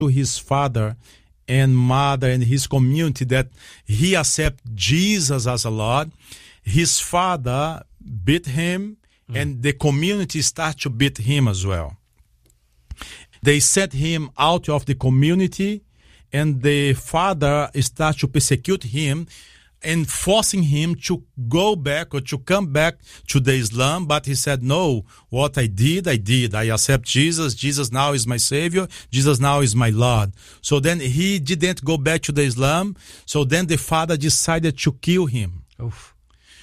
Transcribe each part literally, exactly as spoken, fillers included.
to his father and mother and his community that he accept Jesus as a Lord, his father beat him, mm. and the community start to beat him as well. They set him out of the community, and the father start to persecute him and forcing him to go back or to come back to the Islam. But he said, no, what I did, I did. I accept Jesus. Jesus now is my Savior. Jesus now is my Lord. So then he didn't go back to the Islam. So then the father decided to kill him. Oof.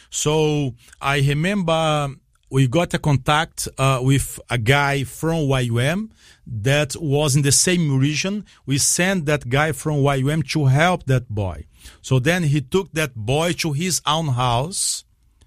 So I remember we got a contact uh, with a guy from Y W A M that was in the same region. We sent that guy from Y W A M to help that boy. So then he took that boy to his own house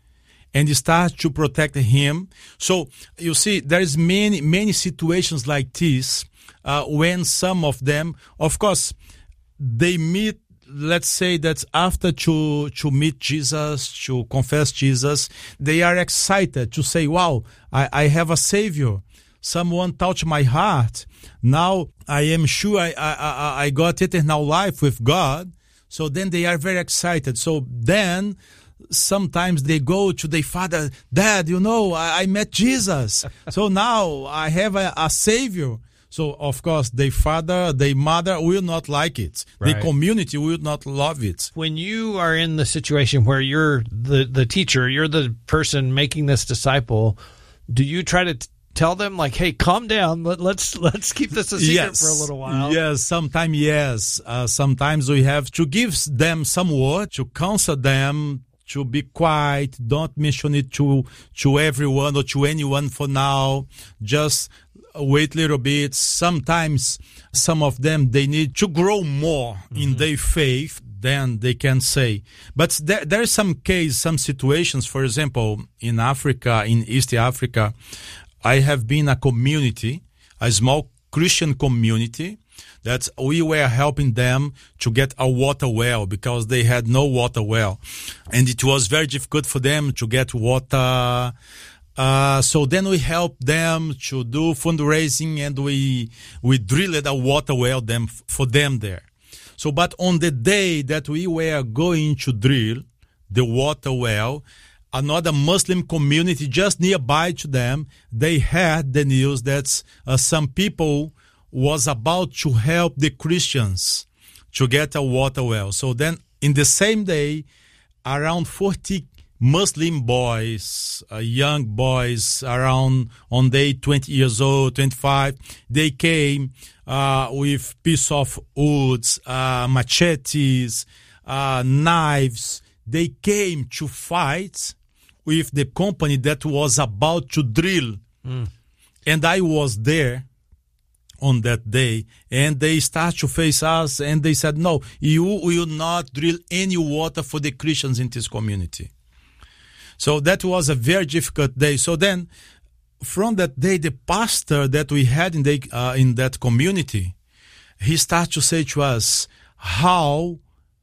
and started to protect him. So you see, there is many, many situations like this uh, when some of them, of course, they meet, let's say that after to, to meet Jesus, to confess Jesus, they are excited to say, wow, I, I have a Savior. Someone touched my heart. Now I am sure I, I, I, I got eternal life with God. So then they are very excited. So then sometimes they go to their father, Dad, you know, I, I met Jesus. So now I have a, a Savior. So, of course, their father, their mother will not like it. Right. The community will not love it. When you are in the situation where you're the, the teacher, you're the person making this disciple, do you try to t- tell them, like, hey, calm down, Let, let's let's keep this a secret yes. for a little while? Yes, sometimes yes. Uh, sometimes we have to give them some word, to counsel them, to be quiet, don't mention it to, to everyone or to anyone for now. Just wait a little bit. Sometimes some of them, they need to grow more mm-hmm. in their faith than they can say. But there, there are some cases, some situations, for example, in Africa, in East Africa, I have been a community, a small Christian community, that we were helping them to get a water well because they had no water well. And it was very difficult for them to get water. Uh, so then we helped them to do fundraising and we, we drilled a water well them, for them there. So, but on the day that we were going to drill the water well, another Muslim community just nearby to them, they had the news that uh, some people was about to help the Christians to get a water well. So then in the same day, around forty Muslim boys, uh, young boys around on day twenty years old, twenty-five, they came uh, with piece of woods, uh, machetes, uh, knives. They came to fight with the company that was about to drill. Mm. And I was there on that day, and they start to face us, and they said, no, you will not drill any water for the Christians in this community. So that was a very difficult day. So then, from that day, the pastor that we had in, the, uh, in that community, he started to say to us how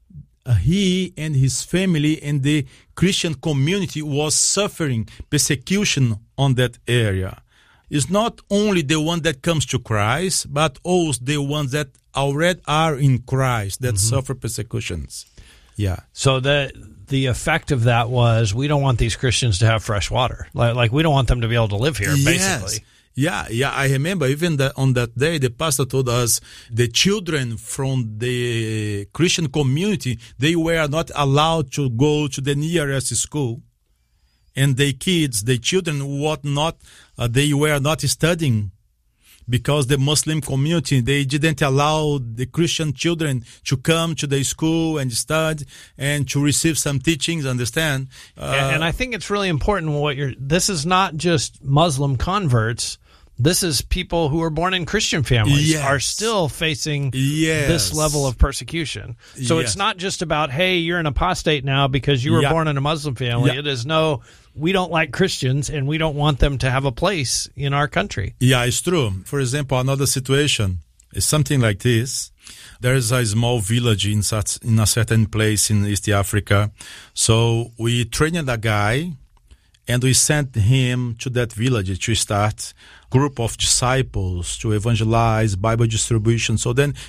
he and his family and the Christian community was suffering persecution on that area. It's not only the one that comes to Christ, but also the ones that already are in Christ that mm-hmm. suffer persecutions. Yeah. So the the effect of that was we don't want these Christians to have fresh water. Like, like we don't want them to be able to live here, yes. basically. Yeah, yeah. I remember even that on that day, the pastor told us the children from the Christian community, they were not allowed to go to the nearest school. And the kids, the children, what not, uh, they were not studying because the Muslim community, they didn't allow the Christian children to come to the school and study and to receive some teachings, understand? Uh, and, and I think it's really important what you're, this is not just Muslim converts. This is people who are born in Christian families yes. are still facing yes. this level of persecution. So yes. it's not just about, hey, you're an apostate now because you were yeah. born in a Muslim family. Yeah. It is, no, we don't like Christians and we don't want them to have a place in our country. Yeah, it's true. For example, another situation is something like this. There is a small village in, such, in a certain place in East Africa. So we trained a guy, and we sent him to that village to start group of disciples to evangelize, Bible distribution. So then